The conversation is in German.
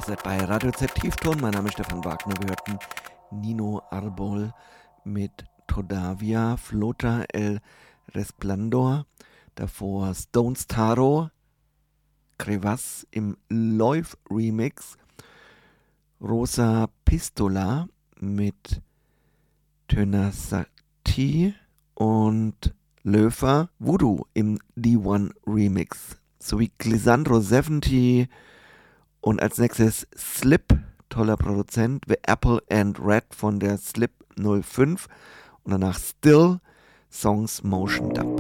seid bei Radio Z Tiefton. Mein Name ist Stefan Wagner. Wir hörten Nino Arbol mit Todavia, Flota el Resplandor. Davor Stones Taro, Crevasse im Loiv Remix. Rosa Pistola mit Tönässäti und Löfer Voodoo im D1 Remix. Sowie Glissandro 70 und als nächstes Slip, toller Produzent, The Apple and Red von der Slip 05 und danach Still Songs Motion Dub.